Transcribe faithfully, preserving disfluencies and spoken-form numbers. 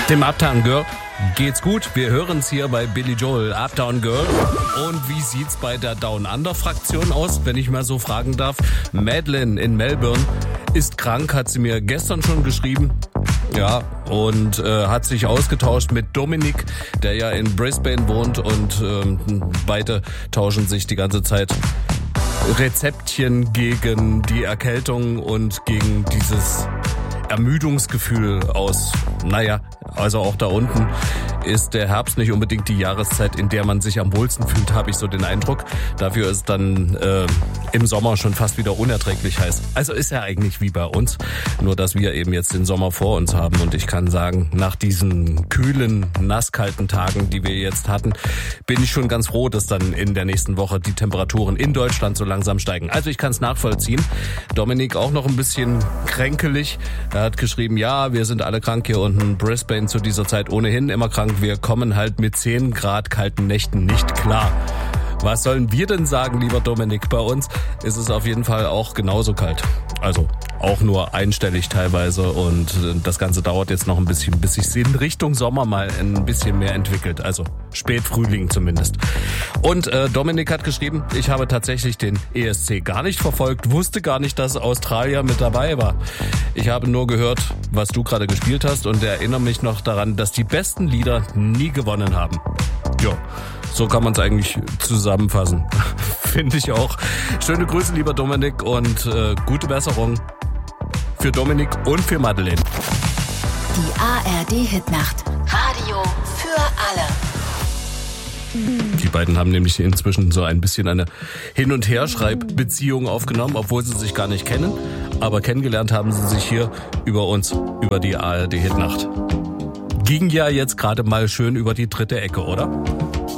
Dem Uptown Girl geht's gut. Wir hören es hier bei Billy Joel, Uptown Girl. Und wie sieht's bei der Down Under Fraktion aus, wenn ich mal so fragen darf? Madeline in Melbourne ist krank, hat sie mir gestern schon geschrieben. Ja, und äh, hat sich ausgetauscht mit Dominik, der ja in Brisbane wohnt, und ähm, beide tauschen sich die ganze Zeit Rezeptchen gegen die Erkältung und gegen dieses Ermüdungsgefühl aus. Naja, also auch da unten ist der Herbst nicht unbedingt die Jahreszeit, in der man sich am wohlsten fühlt, habe ich so den Eindruck. Dafür ist dann äh, im Sommer schon fast wieder unerträglich heiß. Also ist ja eigentlich wie bei uns, nur dass wir eben jetzt den Sommer vor uns haben. Und ich kann sagen, nach diesen kühlen, nasskalten Tagen, die wir jetzt hatten, bin ich schon ganz froh, dass dann in der nächsten Woche die Temperaturen in Deutschland so langsam steigen. Also ich kann es nachvollziehen. Dominik auch noch ein bisschen kränkelig. Er hat geschrieben, ja, wir sind alle krank hier unten in Brisbane zu dieser Zeit ohnehin immer krank. Wir kommen halt mit zehn Grad kalten Nächten nicht klar. Was sollen wir denn sagen, lieber Dominik? Bei uns ist es auf jeden Fall auch genauso kalt. Also auch nur einstellig teilweise, und das Ganze dauert jetzt noch ein bisschen, bis sich in Richtung Sommer mal ein bisschen mehr entwickelt. Also Spätfrühling zumindest. Und äh, Dominik hat geschrieben, ich habe tatsächlich den E S C gar nicht verfolgt, wusste gar nicht, dass Australier mit dabei war. Ich habe nur gehört, was du gerade gespielt hast, und erinnere mich noch daran, dass die besten Lieder nie gewonnen haben. Ja, so kann man es eigentlich zusammenfassen. Finde ich auch. Schöne Grüße, lieber Dominik, und äh, gute Besserung für Dominik und für Madeleine. Die A R D-Hitnacht. Radio für alle. Die beiden haben nämlich inzwischen so ein bisschen eine Hin- und Herschreibbeziehung aufgenommen, obwohl sie sich gar nicht kennen. Aber kennengelernt haben sie sich hier über uns, über die A R D-Hitnacht. Ging ja jetzt gerade mal schön über die dritte Ecke, oder?